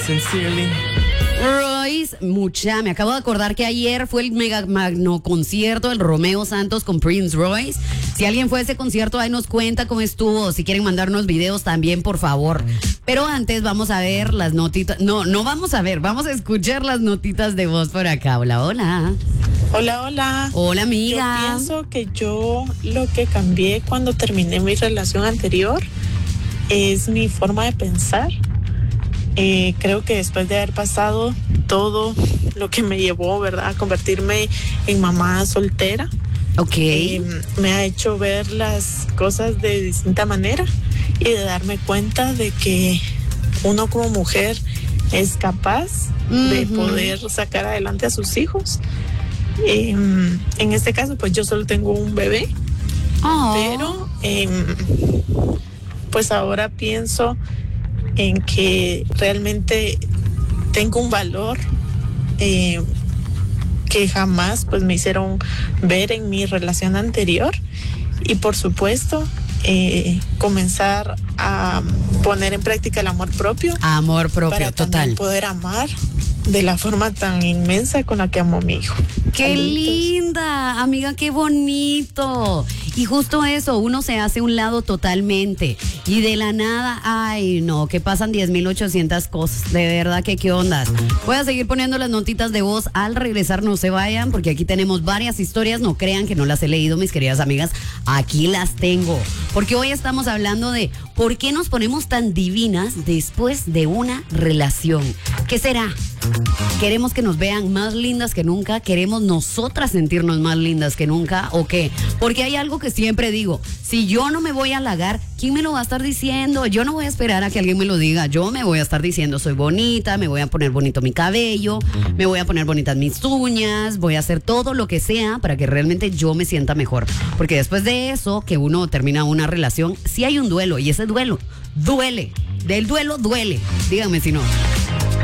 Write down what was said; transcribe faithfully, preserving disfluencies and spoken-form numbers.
Sincerely. Royce, mucha, me acabo de acordar que ayer fue el mega magno concierto del Romeo Santos con Prince Royce. Si alguien fue a ese concierto, ahí nos cuenta cómo estuvo. Si quieren mandarnos videos también, por favor. Pero antes vamos a ver las notitas. No, no vamos a ver, vamos a escuchar las notitas de voz por acá. Hola, hola. Hola, hola. Hola, amiga. Yo pienso que yo lo que cambié cuando terminé mi relación anterior es mi forma de pensar. Eh, creo que después de haber pasado todo lo que me llevó, ¿verdad?, a convertirme en mamá soltera, Ok. eh, me ha hecho ver las cosas de distinta manera y de darme cuenta de que uno como mujer es capaz uh-huh. de poder sacar adelante a sus hijos. Eh, en este caso, pues yo solo tengo un bebé, oh. pero eh, pues ahora pienso en que realmente tengo un valor eh, que jamás pues me hicieron ver en mi relación anterior, y por supuesto eh, comenzar a poner en práctica el amor propio. Amor propio, para total. Poder amar de la forma tan inmensa con la que amo a mi hijo. ¡Qué Saludos. Linda! Amiga, qué bonito. Y justo eso, uno se hace un lado totalmente. Y de la nada, ay no, que pasan diez mil ochocientas cosas. De verdad que qué ondas. Voy a seguir poniendo las notitas de voz. Al regresar no se vayan, porque aquí tenemos varias historias. No crean que no las he leído, mis queridas amigas. Aquí las tengo. Porque hoy estamos hablando de por qué nos ponemos tan divinas después de una relación. ¿Qué será? ¿Queremos que nos vean más lindas que nunca? ¿Queremos nosotras sentirnos más lindas que nunca? ¿O qué? Porque hay algo que siempre digo, si yo no me voy a halagar, ¿quién me lo va a estar diciendo? Yo no voy a esperar a que alguien me lo diga, yo me voy a estar diciendo, soy bonita, me voy a poner bonito mi cabello, me voy a poner bonitas mis uñas, voy a hacer todo lo que sea para que realmente yo me sienta mejor. Porque después de eso, que uno termina una relación, sí hay un duelo, y ese duelo duele, del duelo duele, díganme si no.